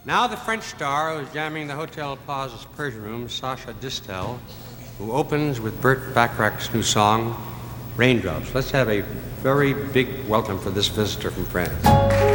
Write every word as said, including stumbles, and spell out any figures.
Now the French star who's jamming the Hotel Plaza's Persian Room, Sasha Distel, who opens with Burt Bacharach's new song, Raindrops. Let's have a very big welcome for this visitor from France.